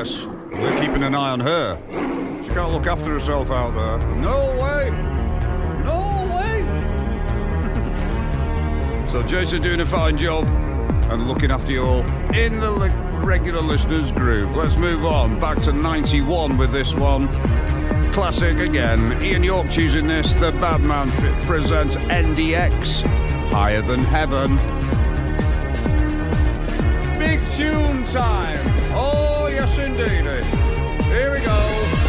yes, we're keeping an eye on her. She can't look after herself out there. No way! No way! So Jason doing a fine job and looking after you all in the regular listeners group. Let's move on back to 91 with this one. Classic again. Ian York choosing this. The Badman presents NDX, Higher Than Heaven. Big tune time. Oh, yes, indeed. Here we go.